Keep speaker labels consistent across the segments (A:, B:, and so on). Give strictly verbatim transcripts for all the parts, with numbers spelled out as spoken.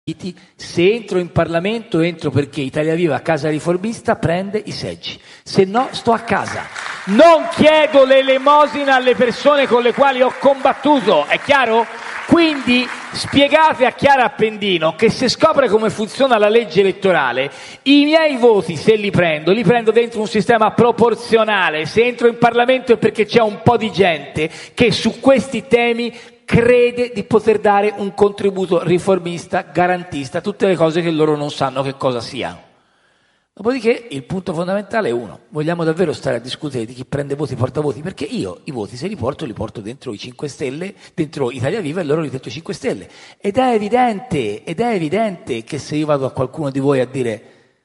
A: Se entro in Parlamento entro perché Italia Viva a casa riformista prende i seggi, se no sto a casa. Non chiedo l'elemosina alle persone con le quali ho combattuto, è chiaro? Quindi spiegate a Chiara Appendino che se scopre come funziona la legge elettorale, i miei voti, se li prendo, li prendo dentro un sistema proporzionale. Se entro in Parlamento è perché c'è un po' di gente che su questi temi crede di poter dare un contributo riformista, garantista, tutte le cose che loro non sanno che cosa siano. Dopodiché il punto fondamentale è uno: vogliamo davvero stare a discutere di chi prende voti e porta voti? Perché io i voti, se li porto, li porto dentro i cinque Stelle, dentro Italia Viva, e loro li dentro i cinque Stelle. Ed è evidente, ed è evidente che se io vado a qualcuno di voi a dire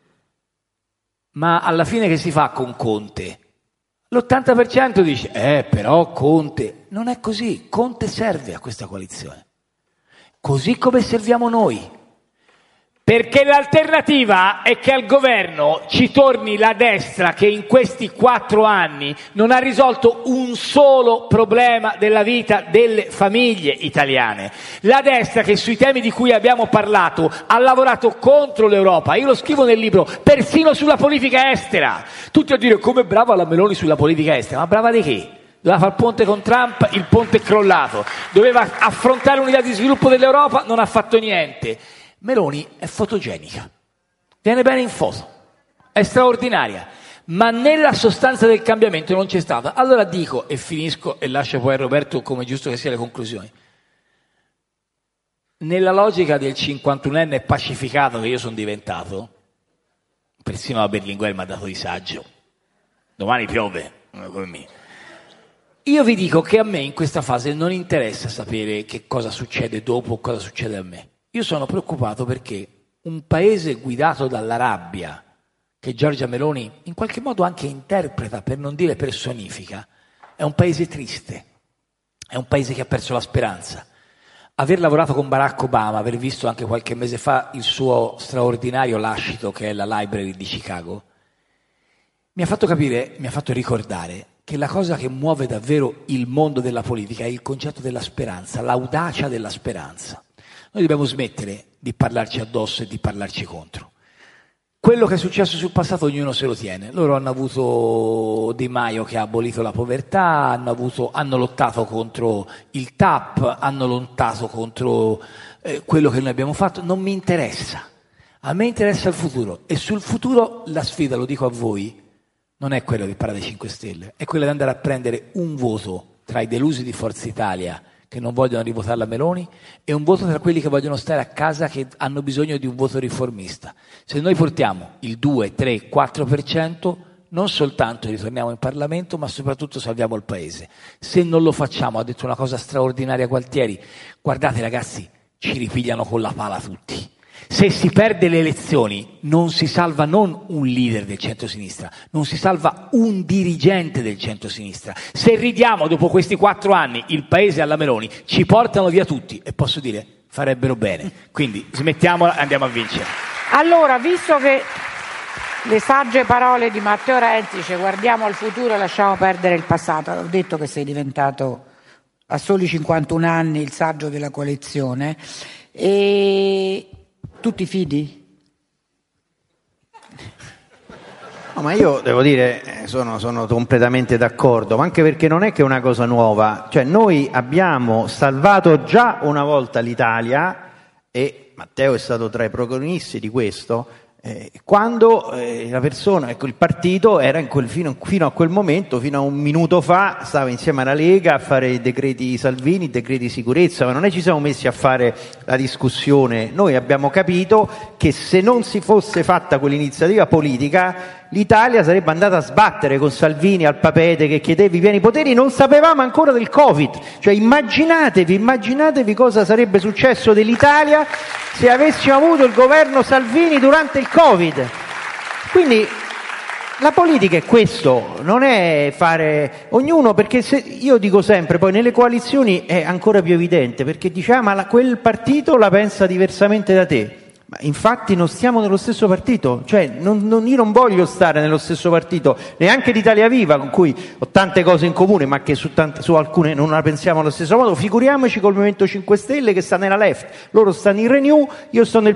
A: ma alla fine che si fa con Conte? L'ottanta per cento dice eh però Conte. Non è così, Conte serve a questa coalizione, così come serviamo noi. Perché l'alternativa è che al governo ci torni la destra che in questi quattro anni non ha risolto un solo problema della vita delle famiglie italiane. La destra che sui temi di cui abbiamo parlato ha lavorato contro l'Europa. Io lo scrivo nel libro, persino sulla politica estera. Tutti a dire come brava la Meloni sulla politica estera. Ma brava di che? Doveva fare il ponte con Trump, il ponte è crollato. Doveva affrontare l'unità di sviluppo dell'Europa, non ha fatto niente. Meloni è fotogenica, viene bene in foto, è straordinaria, ma nella sostanza del cambiamento non c'è stata. Allora dico, e finisco e lascio poi a Roberto, come è giusto che sia, le conclusioni. Nella logica del cinquantunenne pacificato che io sono diventato, persino la Berlinguer mi ha dato di saggio, domani piove, come me. Io vi dico che a me in questa fase non interessa sapere che cosa succede dopo o cosa succede a me. Io sono preoccupato perché un paese guidato dalla rabbia, che Giorgia Meloni in qualche modo anche interpreta, per non dire personifica, è un paese triste, è un paese che ha perso la speranza. Aver lavorato con Barack Obama, aver visto anche qualche mese fa il suo straordinario lascito che è la Library di Chicago, mi ha fatto capire, mi ha fatto ricordare che la cosa che muove davvero il mondo della politica è il concetto della speranza, l'audacia della speranza. Noi dobbiamo smettere di parlarci addosso e di parlarci contro. Quello che è successo sul passato ognuno se lo tiene. Loro hanno avuto Di Maio che ha abolito la povertà, hanno, avuto, hanno lottato contro il T A P, hanno lottato contro eh, quello che noi abbiamo fatto. Non mi interessa. A me interessa il futuro. E sul futuro la sfida, lo dico a voi, non è quella di parlare dei cinque Stelle, è quella di andare a prendere un voto tra i delusi di Forza Italia che non vogliono rivotare la Meloni, e un voto tra quelli che vogliono stare a casa, che hanno bisogno di un voto riformista. Se noi portiamo il due, tre, quattro per cento, non soltanto ritorniamo in Parlamento, ma soprattutto salviamo il Paese. Se non lo facciamo, ha detto una cosa straordinaria Gualtieri, guardate ragazzi, ci ripigliano con la pala tutti. Se si perde le elezioni non si salva non un leader del centro-sinistra, non si salva un dirigente del centro-sinistra. Se ridiamo dopo questi quattro anni il paese alla Meloni, ci portano via tutti, e posso dire, farebbero bene. Quindi smettiamola e andiamo a vincere.
B: Allora, visto che le sagge parole di Matteo Renzi, cioè guardiamo al futuro e lasciamo perdere il passato, ho detto che sei diventato a soli cinquantuno anni il saggio della coalizione, e tu ti fidi?
C: No, ma io devo dire, sono, sono completamente d'accordo, ma anche perché non è che è una cosa nuova. Cioè, noi abbiamo salvato già una volta l'Italia, e Matteo è stato tra i protagonisti di questo, eh, quando eh, la persona, ecco, il partito era in quel, fino, fino a quel momento, fino a un minuto fa, stava insieme alla Lega a fare i decreti Salvini, i decreti sicurezza, ma non è ci siamo messi a fare la discussione. Noi abbiamo capito che se non si fosse fatta quell'iniziativa politica, l'Italia sarebbe andata a sbattere con Salvini al papete che chiedeva i pieni poteri. Non sapevamo ancora del Covid, cioè immaginatevi, immaginatevi cosa sarebbe successo dell'Italia se avessimo avuto il governo Salvini durante il Covid. Quindi la politica è questo, non è fare ognuno, perché se, io dico sempre, poi nelle coalizioni è ancora più evidente, perché diciamo, ma la, quel partito la pensa diversamente da te. Ma infatti non stiamo nello stesso partito, cioè non, non, io non voglio stare nello stesso partito, neanche d'Italia Viva, con cui ho tante cose in comune, ma che su, tante, su alcune non la pensiamo allo stesso modo. Figuriamoci col Movimento cinque Stelle che sta nella left, loro stanno in Renew, io sto nel